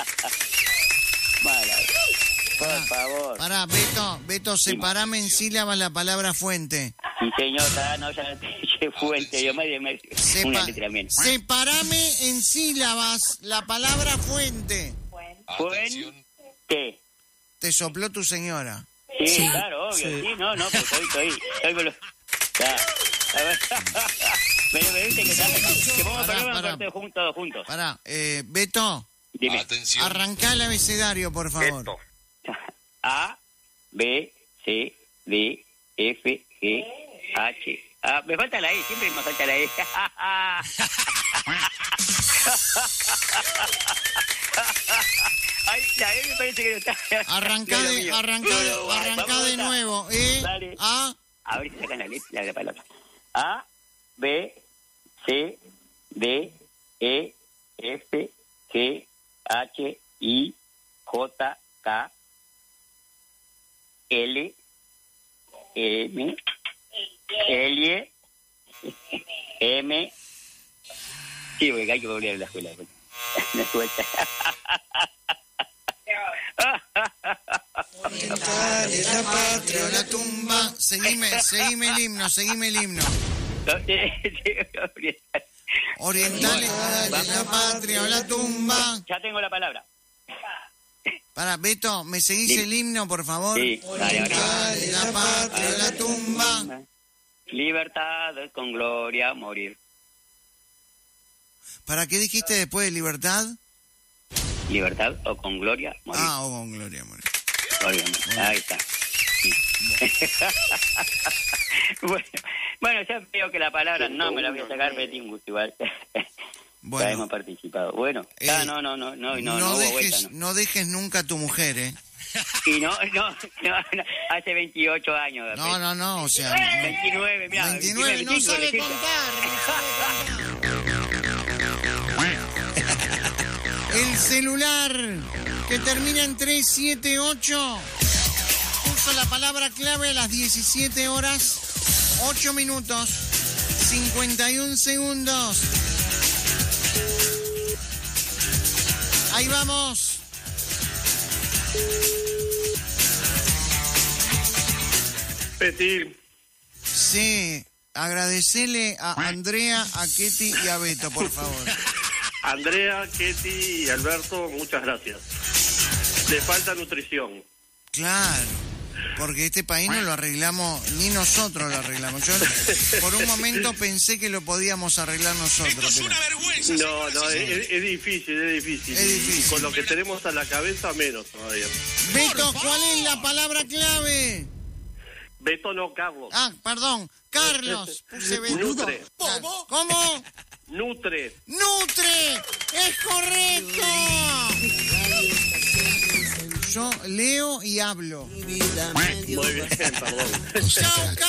Mala. Por favor. Pará, Beto, separame en sílabas la palabra fuente. Sí, señor, no, ya no te dije fuente. Yo una letra menos. Separame en sílabas la palabra fuente. Fuente. Te sopló tu señora. Sí, claro, obvio. Sí, no, pues estoy ya. A ver. Me dice que vamos a poner un corte juntos. Pará, Beto. Dime. Atención. Arrancá el abecedario, por favor. Beto. A, B, C, D, F, G, H. Me falta la E, siempre me falta la E. Ay, la E me parece que no está. Arrancá de nuevo. Dale. A ver si sacan la palabra. A, B, C, D, E, F, G, H, I, J, K, L, M, L, M. Sí, porque hay que volver a la escuela. Me suelta. Orientales, la patria o la tumba. Seguime el himno. Orientales, la patria o la tumba. Ya tengo la palabra. Pará, Beto, ¿me seguís el himno, por favor? Sí, Orientales, la patria o la tumba. Libertad con gloria morir. ¿Para qué dijiste después de libertad? Libertad o con gloria morir. O con gloria morir. Obviamente. Ahí está. Sí. Bueno, ya veo que la palabra no me la voy a sacar, Betty, un gusto igual. Bueno. Ya hemos participado. Bueno, no dejes nunca a tu mujer, ¿eh? Y no, hace 28 años. No, o sea... 29, mira. 29, no sabe contar. El celular que termina en 378 puso la palabra clave a las 17 horas, 8 minutos, 51 segundos. Ahí vamos. Petit. Sí, agradecele a Andrea, a Ketty y a Beto, por favor. Andrea, Ketty y Alberto, muchas gracias. Le falta nutrición. Claro, porque este país no lo arreglamos, ni nosotros lo arreglamos. Yo por un momento pensé que lo podíamos arreglar nosotros. Es una vergüenza. No, es difícil. Y con lo que tenemos a la cabeza, menos todavía. Beto, ¿cuál es la palabra clave? Beto no, Carlos. Perdón, Carlos. Puse Beto. Nutre. ¿Cómo? Nutre. ¡Nutre! ¡Es correcto! Yo leo y hablo. Muy bien, perdón. ¡Chao,